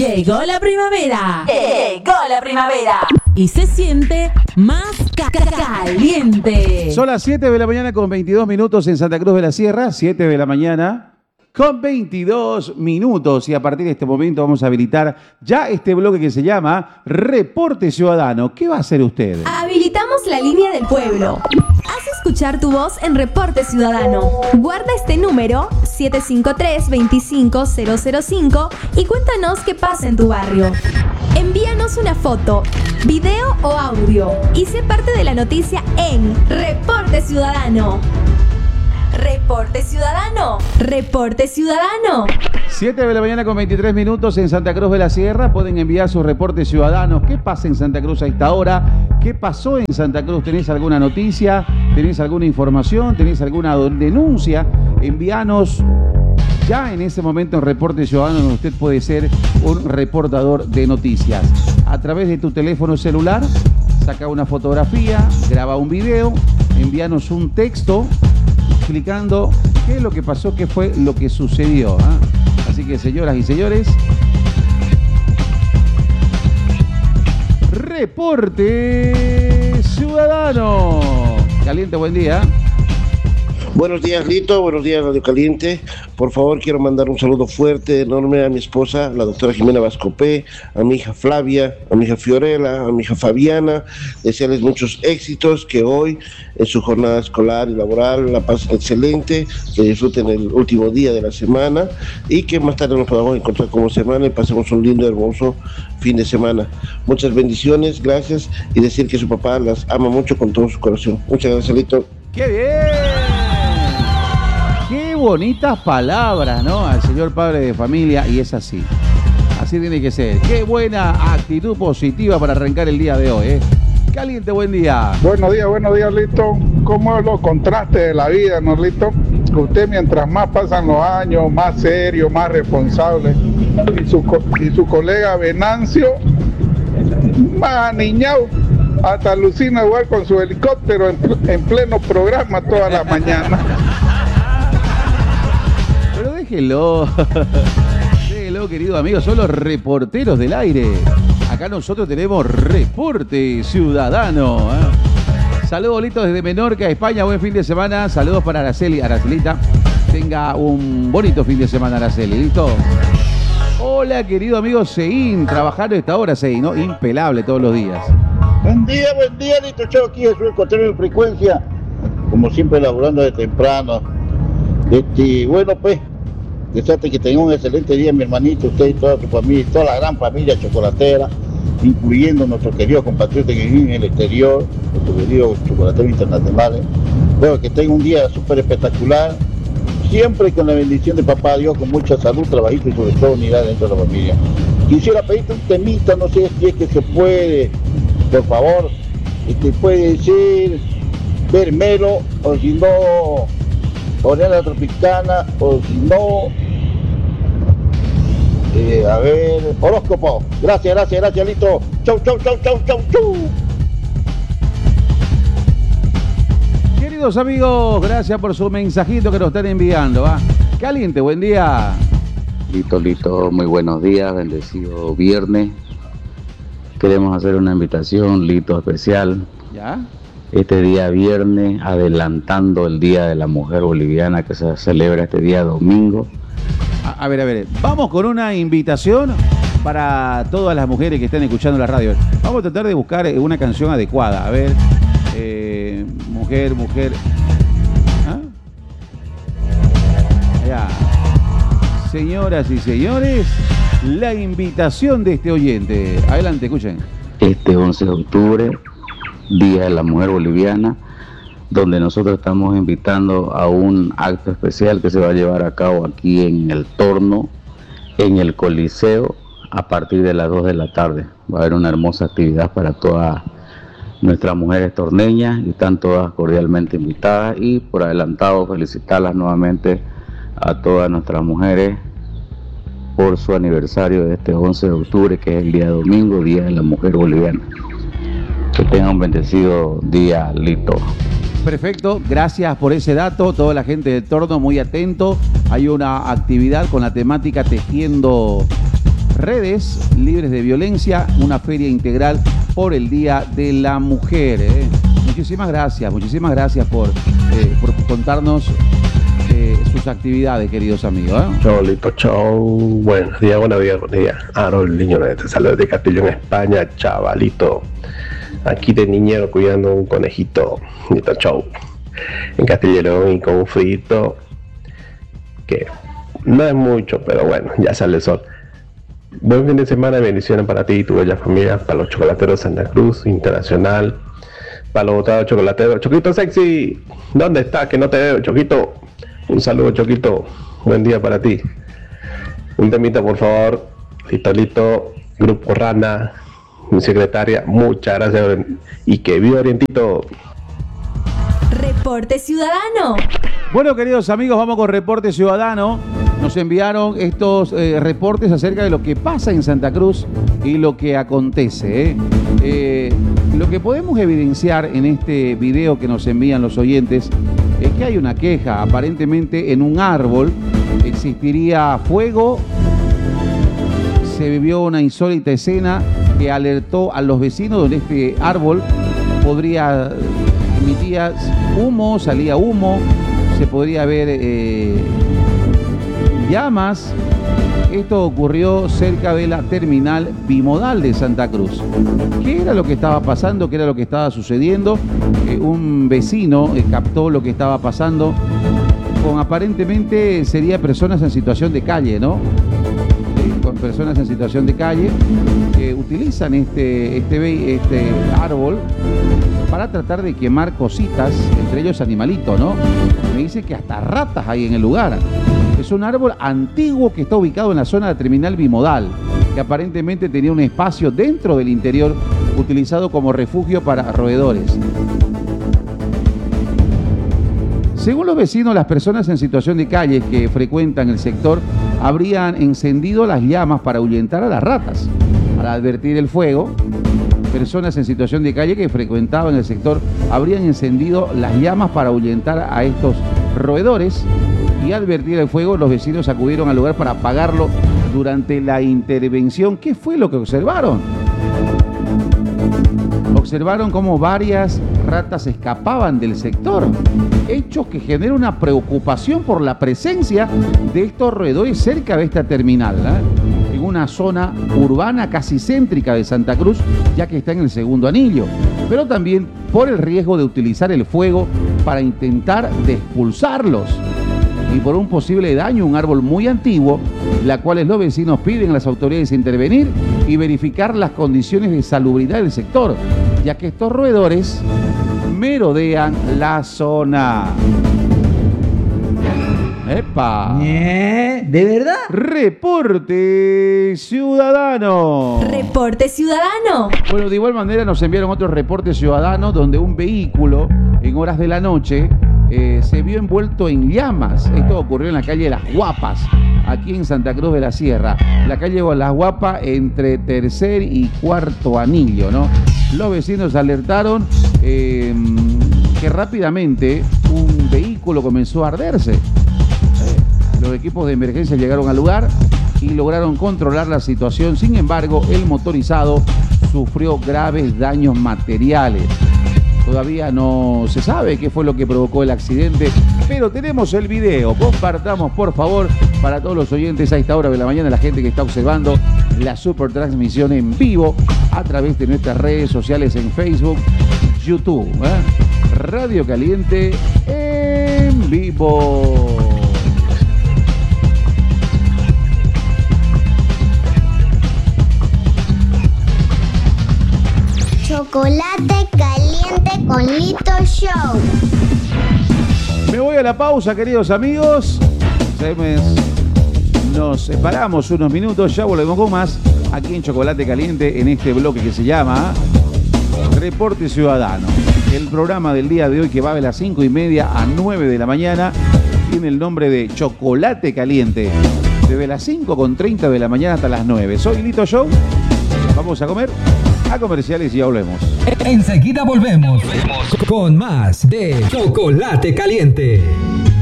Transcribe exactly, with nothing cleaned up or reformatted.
Llegó la primavera. Llegó la primavera. Y se siente más ca- ca- caliente. Son las siete de la mañana con veintidós minutos en Santa Cruz de la Sierra. siete de la mañana con veintidós minutos. Y a partir de este momento vamos a habilitar ya este bloque que se llama Reporte Ciudadano. ¿Qué va a hacer usted? Habilitamos la línea del pueblo. Haz escuchar tu voz en Reporte Ciudadano. Guarda este número siete cinco tres, dos cinco cero cero cinco y cuéntanos qué pasa en tu barrio. Envíanos una foto, video o audio y sé parte de la noticia en Reporte Ciudadano. Reporte Ciudadano. Reporte Ciudadano. siete de la mañana con veintitrés minutos en Santa Cruz de la Sierra. Pueden enviar sus reportes ciudadanos. ¿Qué pasa en Santa Cruz a esta hora? ¿Qué pasó en Santa Cruz? ¿Tenés alguna noticia? ¿Tenés alguna información? ¿Tenés alguna denuncia? Envíanos ya en ese momento en Reporte Ciudadano, donde usted puede ser un reportador de noticias. A través de tu teléfono celular, saca una fotografía, graba un video, envíanos un texto explicando qué es lo que pasó, qué fue lo que sucedió, ¿eh? Así que, señoras y señores, Reporte Ciudadano. Caliente, buen día. Buenos días, Lito. Buenos días, Radio Caliente. Por favor, quiero mandar un saludo fuerte, enorme a mi esposa, la doctora Jimena Vascopé, a mi hija Flavia, a mi hija Fiorella, a mi hija Fabiana. Desearles muchos éxitos, que hoy, en su jornada escolar y laboral, la pasen excelente, que disfruten el último día de la semana y que más tarde nos podamos encontrar como semana y pasemos un lindo, hermoso fin de semana. Muchas bendiciones, gracias, y decir que su papá las ama mucho con todo su corazón. Muchas gracias, Lito. ¡Qué bien! Qué bonitas palabras, ¿no? Al señor padre de familia, y es así. Así tiene que ser. Qué buena actitud positiva para arrancar el día de hoy, ¿eh? Caliente, buen día. Buenos días, buenos días, Lito. ¿Cómo es los contrastes de la vida, no, Lito? Usted, mientras más pasan los años, más serio, más responsable. Y su, y su colega Venancio, más aniñado. Hasta alucina igual con su helicóptero en, en pleno programa toda la mañana. Pero déjelo. Déjelo, querido amigo. Son los reporteros del aire. Acá nosotros tenemos Reporte Ciudadano, ¿eh? Saludos, Lito, desde Menorca, España. Buen fin de semana. Saludos para Araceli. Aracelita, tenga un bonito fin de semana, Araceli. ¿Listo? Hola, querido amigo Sein. Trabajando a esta hora, Sein, ¿no? Impelable todos los días. Buen día, buen día, Lito Chau, aquí Jesús Contreras en frecuencia, como siempre laburando de temprano. Este, bueno, pues, desearte que tenga un excelente día, mi hermanito, usted y toda tu familia, toda la gran familia chocolatera, incluyendo nuestro querido compatriota que vive en el exterior, nuestro querido chocolatero internacional. Bueno, que tenga un día súper espectacular, siempre con la bendición de papá Dios, con mucha salud, trabajito y sobre todo unidad dentro de la familia. Quisiera pedirte un temita, no sé si es que se puede. Por favor, este puede ser Vermelo, o si no, Orela Tropicana, o si no, eh, a ver, horóscopo. Gracias, gracias, gracias, Lito. Chau, chau, chau, chau, chau, chau. Queridos amigos, gracias por su mensajito que nos están enviando, ¿va? Caliente, buen día. Lito, Lito, muy buenos días, bendecido viernes. Queremos hacer una invitación, Lito, especial. ¿Ya? Este día viernes, adelantando el Día de la Mujer Boliviana que se celebra este día domingo. A, a ver, a ver, vamos con una invitación para todas las mujeres que están escuchando la radio. Vamos a tratar de buscar una canción adecuada. A ver, eh, mujer, mujer. ¿Ah? Ya. Señoras y señores, la invitación de este oyente. Adelante, escuchen. Este once de octubre, Día de la Mujer Boliviana, donde nosotros estamos invitando a un acto especial que se va a llevar a cabo aquí en el Torno, en el Coliseo, a partir de las dos de la tarde. Va a haber una hermosa actividad para todas nuestras mujeres torneñas y están todas cordialmente invitadas, y por adelantado felicitarlas nuevamente a todas nuestras mujeres por su aniversario de este once de octubre, que es el día domingo, Día de la Mujer Boliviana. Que tengan un bendecido día, Lito. Perfecto, gracias por ese dato. Toda la gente del Torno muy atento. Hay una actividad con la temática tejiendo redes libres de violencia, una feria integral por el Día de la Mujer. ¿eh? Muchísimas gracias, muchísimas gracias por, eh, por contarnos eh, sus actividades, queridos amigos. ¿eh? Chau, Lito, chau. Buenos días, buenos días, buenos días. Harold Niño, te saludo de Castellón, España, chavalito. Aquí de niñero cuidando un conejito. Lito, chau. En Castellón y con un frito que no es mucho, pero bueno, ya sale el sol. Buen fin de semana, bendiciones para ti y tu bella familia, para los chocolateros Santa Cruz Internacional, para los botados chocolateros. Choquito sexy, ¿dónde estás? Que no te veo, Choquito. Un saludo, Choquito. Buen día para ti. Un temita, por favor. Lito, Lito, Grupo Rana, mi secretaria, muchas gracias. Y que viva Orientito. Reporte Ciudadano. Bueno, queridos amigos, vamos con Reporte Ciudadano. Nos enviaron estos eh, reportes acerca de lo que pasa en Santa Cruz y lo que acontece. ¿eh? Eh, lo que podemos evidenciar en este video que nos envían los oyentes es que hay una queja. Aparentemente en un árbol existiría fuego. Se vivió una insólita escena que alertó a los vecinos donde este árbol podría emitir humo, salía humo, se podría ver eh, llamas. Esto ocurrió cerca de la terminal bimodal de Santa Cruz. ¿Qué era lo que estaba pasando? ¿Qué era lo que estaba sucediendo? Eh, un vecino eh, captó lo que estaba pasando con aparentemente sería personas en situación de calle, ¿no? Eh, con personas en situación de calle que utilizan este, este, este árbol para tratar de quemar cositas, entre ellos animalitos, ¿no? Me dice que hasta ratas hay en el lugar. Es un árbol antiguo que está ubicado en la zona de la terminal bimodal, que aparentemente tenía un espacio dentro del interior utilizado como refugio para roedores. Según los vecinos, las personas en situación de calle que frecuentan el sector habrían encendido las llamas para ahuyentar a las ratas. Al advertir el fuego, personas en situación de calle que frecuentaban el sector habrían encendido las llamas para ahuyentar a estos roedores. Y al advertir el fuego, los vecinos acudieron al lugar para apagarlo durante la intervención. ¿Qué fue lo que observaron? Observaron cómo varias ratas escapaban del sector, hechos que generan una preocupación por la presencia de estos roedores cerca de esta terminal, ¿eh? en una zona urbana casi céntrica de Santa Cruz, ya que está en el segundo anillo, pero también por el riesgo de utilizar el fuego para intentar de expulsarlos y por un posible daño a un árbol muy antiguo, la cual los vecinos piden a las autoridades intervenir y verificar las condiciones de salubridad del sector, ya que estos roedores merodean la zona. ¡Epa! ¿Eh? ¿De verdad? Reporte Ciudadano. Reporte Ciudadano. Bueno, de igual manera nos enviaron otro reporte ciudadano donde un vehículo en horas de la noche eh, se vio envuelto en llamas. Esto ocurrió en la calle Las Guapas, aquí en Santa Cruz de la Sierra. La calle Las Guapas entre tercer y cuarto anillo, ¿no? Los vecinos alertaron eh, que rápidamente un vehículo comenzó a arderse. Los equipos de emergencia llegaron al lugar y lograron controlar la situación. Sin embargo, el motorizado sufrió graves daños materiales. Todavía no se sabe qué fue lo que provocó el accidente, pero tenemos el video. Compartamos, por favor, para todos los oyentes a esta hora de la mañana, la gente que está observando la super transmisión en vivo a través de nuestras redes sociales en Facebook, YouTube, ¿eh? Radio Caliente en vivo. Chocolate caliente con Lito Show. Me voy a la pausa, queridos amigos. Nos separamos unos minutos, ya volvemos con más aquí en Chocolate Caliente en este bloque que se llama Reporte Ciudadano. El programa del día de hoy, que va de las cinco y media a nueve de la mañana, tiene el nombre de Chocolate Caliente. Desde las cinco con treinta de la mañana hasta las nueve. Soy Lito Show. Vamos a comer a comerciales y ya volvemos. Enseguida volvemos con más de Chocolate Caliente.